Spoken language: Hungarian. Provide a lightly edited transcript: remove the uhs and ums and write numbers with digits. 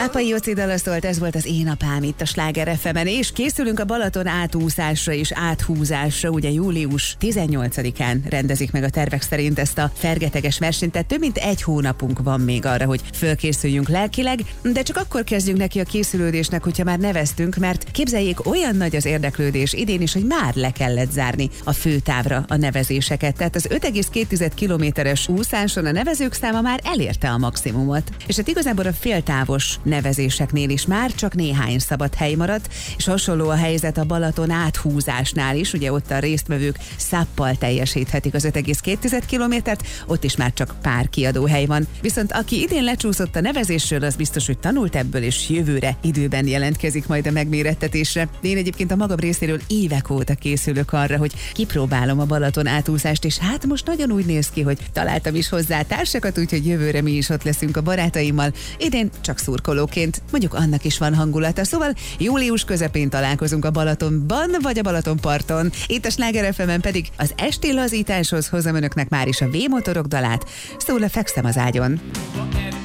Pápai Jóci dala szólt, ez volt az Én apám itt a Sláger FM-en, és készülünk a Balaton átúszásra és áthúzásra. Ugye július 18-án rendezik meg a tervek szerint ezt a fergeteges versenyt, tehát több mint egy hónapunk van még arra, hogy fölkészüljünk lelkileg, de csak akkor kezdjünk neki a készülődésnek, hogyha már neveztünk, mert képzeljék, olyan nagy az érdeklődés idén is, hogy már le kellett zárni a főtávra a nevezéseket. Tehát az 5,2 kilométeres úszáson a nevezők száma már elérte a maximumot. És hát igazából a féltávos nevezéseknél is már csak néhány szabad hely maradt, és hasonló a helyzet a Balaton áthúzásnál is, ugye ott a résztvevők száppal teljesíthetik az 5,2 kilométert, ott is már csak pár kiadóhely van. Viszont aki idén lecsúszott a nevezésről, az biztos, hogy tanult ebből, és jövőre időben jelentkezik majd a megmérettetésre. Én egyébként a magam részéről évek óta készülök arra, hogy kipróbálom a Balaton átúszást, és hát most nagyon úgy néz ki, hogy találtam is hozzá társakat, úgyhogy jövőre mi is ott leszünk a barátaimmal. Idén csak szurkolóként, mondjuk annak is van hangulata, szóval július közepén találkozunk a Balatonban, vagy a Balatonparton. Itt a Sláger FM-en pedig az esti lazításhoz hozom önöknek már is a V-motorok dalát, szól a Fekszem az ágyon.